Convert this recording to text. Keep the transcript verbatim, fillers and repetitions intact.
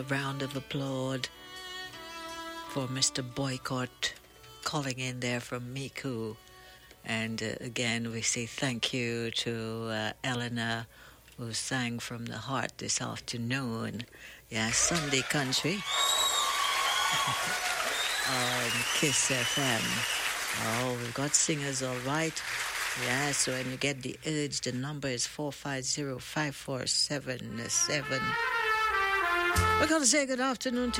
round of applause for Mister Boycott calling in there from Miku. And uh, again, we say thank you to uh, Eleanor, who sang from the heart this afternoon. Yeah, Sunday Country on Kiss F M. Oh, we've got singers all right. Yeah, so when you get the urge, the number is four five zero, five four seven seven. We're going to say good afternoon to